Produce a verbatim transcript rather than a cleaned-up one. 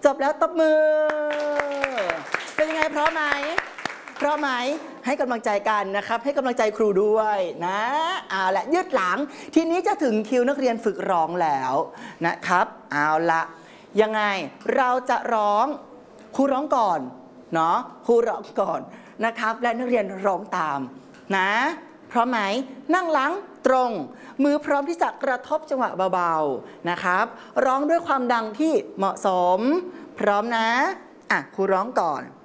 จบแล้วตบมือเป็นยังไงพร้อมไหมพร้อมไหมให้กำลังใจกันนะครับให้กำลังใจครูด้วยนะเอาละยืดหลังทีนี้จะถึงคิวนักเรียนฝึกร้องแล้วนะครับเอาละยังไงเราจะร้องครูร้องก่อนเนาะครูร้องก่อนนะครับและนักเรียนร้องตามนะพร้อมไหมนั่งหลังตรงมือพร้อมที่จะกระทบจังหวะเบาๆนะครับร้องด้วยความดังที่เหมาะสมพร้อมนะอ่ะครูร้องก่อน